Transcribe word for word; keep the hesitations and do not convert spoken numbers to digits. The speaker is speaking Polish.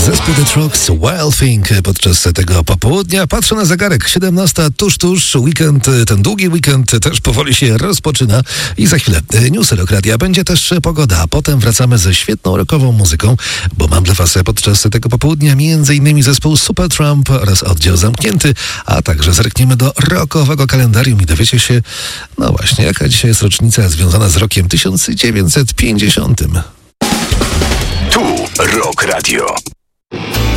Zespół The Trucks, Wild Thing podczas tego popołudnia. Patrzę na zegarek, siedemnasta, tuż, tuż, weekend, ten długi weekend też powoli się rozpoczyna i za chwilę newsy Rock Radia, będzie też pogoda, a potem wracamy ze świetną rockową muzyką, bo mam dla was podczas tego popołudnia między innymi zespół Supertramp oraz Oddział Zamknięty, a także zerkniemy do rockowego kalendarium i dowiecie się, no właśnie, jaka dzisiaj jest rocznica związana z rokiem tysiąc dziewięćset pięćdziesiątym. Tu Rock Radio.